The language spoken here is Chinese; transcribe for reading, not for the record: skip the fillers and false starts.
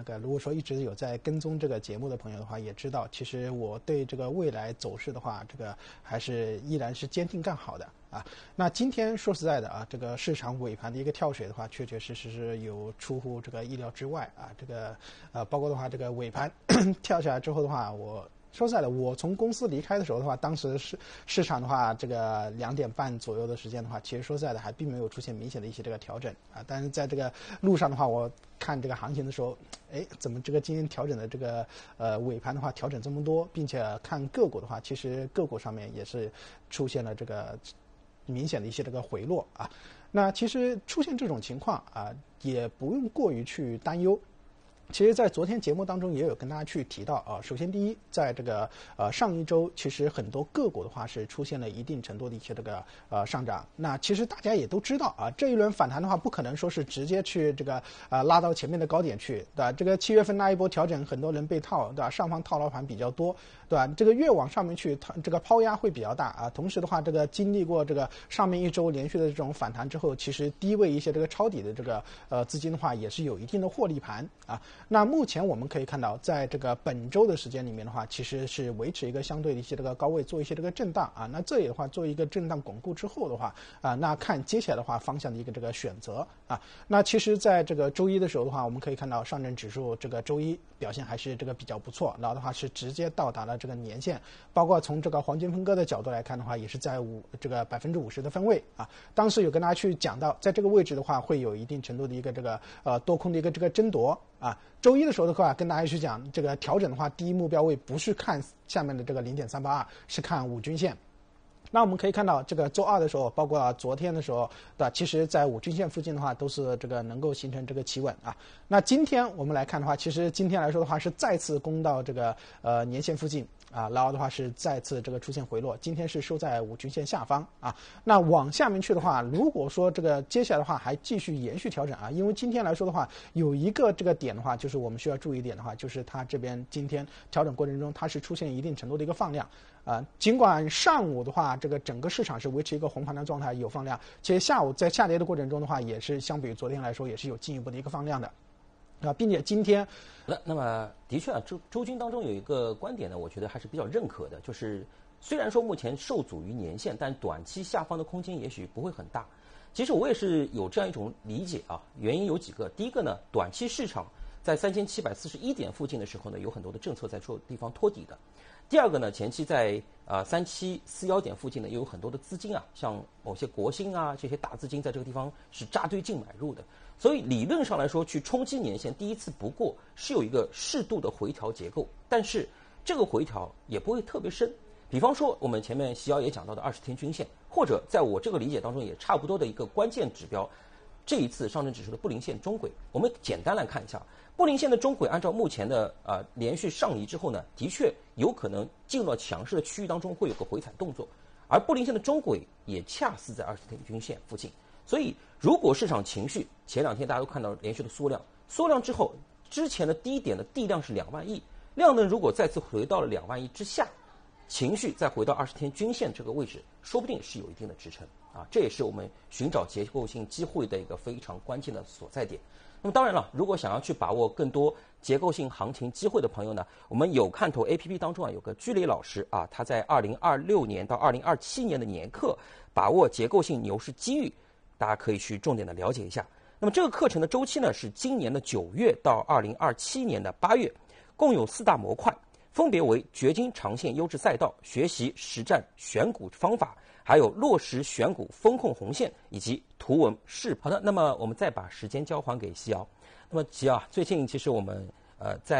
如果说一直有在跟踪这个节目的朋友的话，也知道其实我对这个未来走势的话，这个还是依然是坚定看好的啊。那今天说实在的啊，这个市场尾盘的一个跳水的话，确确实实是有出乎这个意料之外啊。这个包括的话，这个尾盘跳下来之后的话，我说实在的，我从公司离开的时候的话，当时市场的话，这个2点半左右的时间的话，其实说实在的还并没有出现明显的一些这个调整啊。但是在这个路上的话，我看这个行情的时候，怎么这个今天调整的这个尾盘的话调整这么多，并且看个股的话，其实个股上面也是出现了这个明显的一些这个回落啊。那其实出现这种情况啊，也不用过于去担忧。其实，在昨天节目当中也有跟大家去提到啊。首先，第一，在这个上一周，其实很多个股的话是出现了一定程度的一些这个上涨。那其实大家也都知道啊，这一轮反弹的话，不可能说是直接去这个拉到前面的高点去，对吧？这个7月份那一波调整，很多人被套，对吧？上方套牢盘比较多，对吧？这个越往上面去，这个抛压会比较大啊。同时的话，这个经历过这个上面一周连续的这种反弹之后，其实低位一些这个抄底的这个资金的话，也是有一定的获利盘啊。那目前我们可以看到，在这个本周的时间里面的话，其实是维持一个相对的一些这个高位，做一些这个震荡啊。那这里的话，做一个震荡巩固之后的话啊，那看接下来的话方向的一个这个选择啊。那其实在这个周一的时候的话，我们可以看到上证指数这个周一表现还是这个比较不错，然后的话是直接到达了这个年线，包括从这个黄金分割的角度来看的话，也是在这个50%的分位啊。当时有跟大家去讲到，在这个位置的话，会有一定程度的一个这个多空的一个这个争夺啊。周一的时候的话，跟大家去讲这个调整的话，第一目标位不是看下面的这个0.382，是看5均线。那我们可以看到，这个周二的时候，包括昨天的时候，对吧？其实在5均线附近的话，都是这个能够形成这个企稳啊。那今天我们来看的话，其实今天来说的话，是再次攻到这个年线附近啊，然后的话是再次这个出现回落。今天是收在5均线下方啊。那往下面去的话，如果说这个接下来的话还继续延续调整啊，因为今天来说的话，有一个这个点的话，就是我们需要注意一点的话，就是它这边今天调整过程中，它是出现一定程度的一个放量。尽管上午的话，这个整个市场是维持一个红盘的状态，有放量，其实下午在下跌的过程中的话，也是相比于昨天来说，也是有进一步的一个放量的，啊，并且今天， 那么的确啊，周军当中有一个观点呢，我觉得还是比较认可的，就是虽然说目前受阻于年线，但短期下方的空间也许不会很大。其实我也是有这样一种理解啊，原因有几个。第一个呢，短期市场在3741点附近的时候呢，有很多的政策在这地方托底的。第二个呢，前期在3741点附近呢，也有很多的资金啊，像某些国新啊这些大资金在这个地方是扎堆进买入的，所以理论上来说，去冲击年线第一次不过是有一个适度的回调结构，但是这个回调也不会特别深。比方说我们前面习瑶也讲到的20天均线，或者在我这个理解当中也差不多的一个关键指标，这一次上证指数的布林线中轨，我们简单来看一下。布林线的中轨，按照目前的连续上移之后呢，的确有可能进入到强势的区域当中会有个回踩动作，而布林线的中轨也恰似在20天均线附近，所以如果市场情绪前2天大家都看到连续的缩量之后，之前的低点的地量是2万亿，量能如果再次回到了2万亿之下，情绪再回到20天均线这个位置，说不定是有一定的支撑啊，这也是我们寻找结构性机会的一个非常关键的所在点。那么当然了，如果想要去把握更多结构性行情机会的朋友呢，我们有看头 APP 当中啊有个居里老师啊，他在2026年到2027年的年课把握结构性牛市机遇，大家可以去重点的了解一下。那么这个课程的周期呢是今年的9月到2027年的8月，共有4大模块，分别为掘金长线优质赛道、学习实战选股方法，还有落实选股风控红线以及图文视频。好的，那么我们再把时间交还给西瑶。那么西瑶，最近其实我们在